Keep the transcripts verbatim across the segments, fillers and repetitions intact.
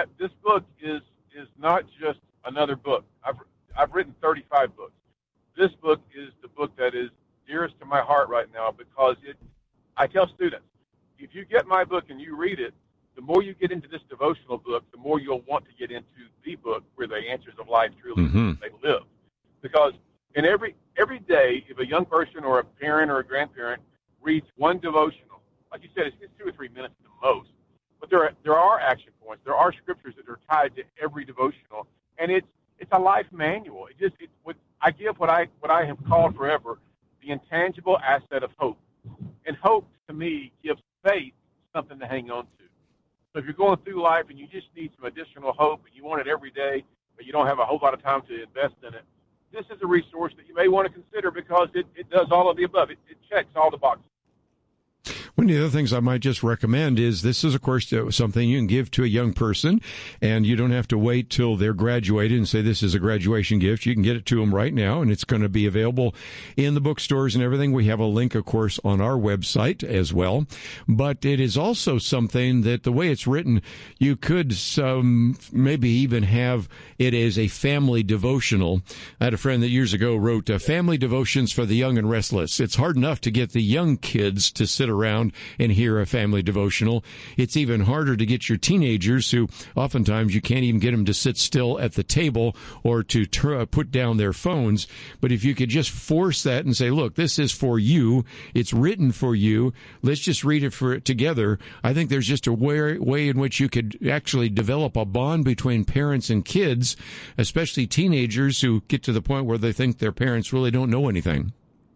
that this book is is not just another book. I've I've written thirty-five books. This book is the book that is dearest to my heart right now because it. I tell students, if you get my book and you read it, the more you get into this devotional book, the more you'll want to get into the book where the answers of life truly mm-hmm. they live. Because in every every day, if a young person or a parent or a grandparent reads one devotional, like you said, it's just two or three minutes at the most. But there are, there are action points. There are scriptures that are tied to every devotional, and it's it's a life manual. It just it, what, I give what I what I have called forever the intangible asset of hope, and hope to me gives faith something to hang on to. So if you're going through life and you just need some additional hope and you want it every day, but you don't have a whole lot of time to invest in it, this is a resource that you may want to consider because it, it does all of the above. It, it checks all the boxes. One of the other things I might just recommend is this is, of course, something you can give to a young person, and you don't have to wait till they're graduated and say this is a graduation gift. You can get it to them right now, and it's going to be available in the bookstores and everything. We have a link, of course, on our website as well. But it is also something that the way it's written, you could um, maybe even have it as a family devotional. I had a friend that years ago wrote uh, Family Devotions for the Young and Restless. It's hard enough to get the young kids to sit around and hear a family devotional. It's even harder to get your teenagers, who oftentimes you can't even get them to sit still at the table or to tr- put down their phones. But if you could just force that and say, look, this is for you. It's written for you. Let's just read it for it together. I think there's just a way, way in which you could actually develop a bond between parents and kids, especially teenagers who get to the point where they think their parents really don't know anything.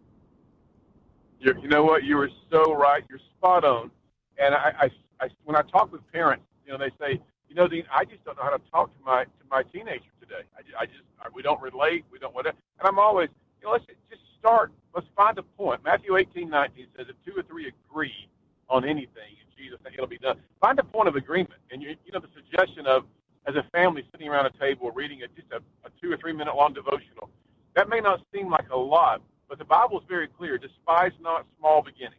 You're, you know what? You were so right. You're spot on. And I, I, I, when I talk with parents, you know, they say, you know, Dean, I just don't know how to talk to my to my teenager today. I, I just I, we don't relate. We don't whatever. And I'm always, you know, let's just start. Let's find a point. Matthew eighteen nineteen says, if two or three agree on anything in Jesus' name, it'll be done. Find a point of agreement. And you, you know, the suggestion of as a family sitting around a table reading a, just a, a two or three minute long devotional, that may not seem like a lot. But the Bible is very clear. Despise not small beginnings.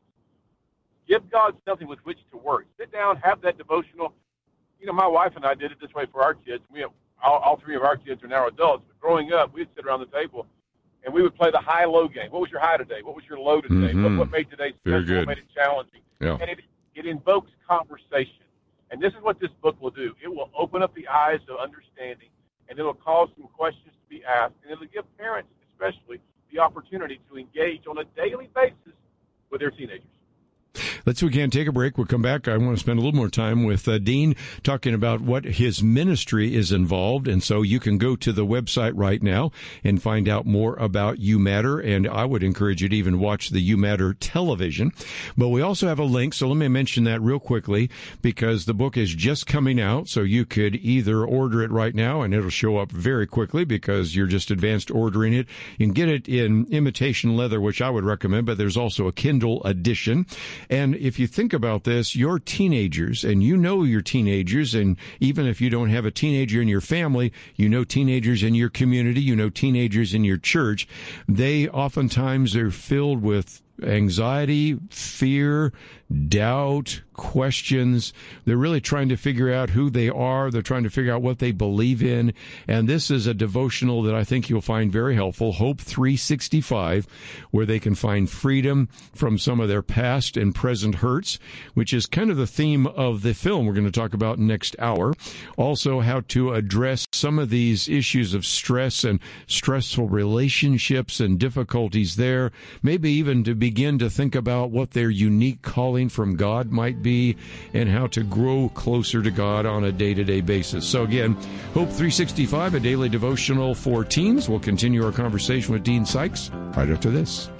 Give God something with which to work. Sit down, have that devotional. You know, my wife and I did it this way for our kids. We have, all, all three of our kids are now adults. But growing up, we'd sit around the table, and we would play the high-low game. What was your high today? What was your low today? Mm-hmm. What, what made today special? What made it challenging? Yeah. And it, it invokes conversation. And this is what this book will do. It will open up the eyes of understanding, and it will cause some questions to be asked, and it will give parents especially the opportunity to engage on a daily basis with their teenagers. Let's we can take a break. We'll come back. I want to spend a little more time with uh, Dean talking about what his ministry is involved. And so you can go to the website right now and find out more about You Matter. And I would encourage you to even watch the You Matter television. But we also have a link. So let me mention that real quickly because the book is just coming out. So you could either order it right now and it'll show up very quickly because you're just advanced ordering it. You can get it in imitation leather, which I would recommend, but there's also a Kindle edition. And if you think about this, your teenagers, and you know your teenagers, and even if you don't have a teenager in your family, you know teenagers in your community, you know teenagers in your church, they oftentimes are filled with anxiety, fear, doubt, questions. They're really trying to figure out who they are. They're trying to figure out what they believe in. And this is a devotional that I think you'll find very helpful, Hope three sixty-five, where they can find freedom from some of their past and present hurts, which is kind of the theme of the film we're going to talk about next hour. Also, how to address some of these issues of stress and stressful relationships and difficulties there, maybe even to begin to think about what their unique calling from God might be and how to grow closer to God on a day-to-day basis. So again, Hope three sixty-five, a daily devotional for teens. We'll continue our conversation with Dean Sykes right after this.